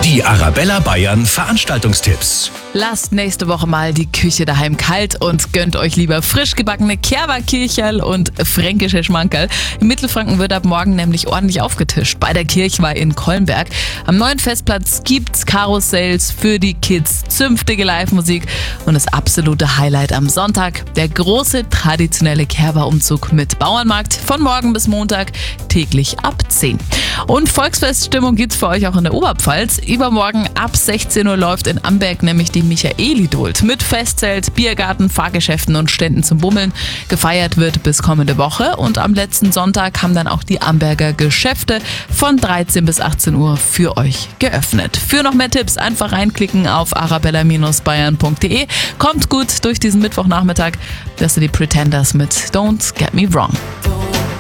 Die Arabella Bayern Veranstaltungstipps. Lasst nächste Woche mal die Küche daheim kalt und gönnt euch lieber frisch gebackene Kerber-Kircherl und fränkische Schmankerl. In Mittelfranken wird ab morgen nämlich ordentlich aufgetischt. Bei der Kirchweih in Kollenberg. Am neuen Festplatz gibt's Karussells für die Kids, zünftige Live-Musik und das absolute Highlight am Sonntag, der große traditionelle Kerber-Umzug mit Bauernmarkt von morgen bis Montag, täglich ab 10. Und Volksfeststimmung gibt's für euch auch in der Oberpfalz. Übermorgen ab 16 Uhr läuft in Amberg nämlich die Michaelidult mit Festzelt, Biergarten, Fahrgeschäften und Ständen zum Bummeln. Gefeiert wird bis kommende Woche und am letzten Sonntag haben dann auch die Amberger Geschäfte von 13 bis 18 Uhr für euch geöffnet. Für noch mehr Tipps einfach reinklicken auf arabella-bayern.de. Kommt gut durch diesen Mittwochnachmittag. Das sind die Pretenders mit Don't Get Me Wrong.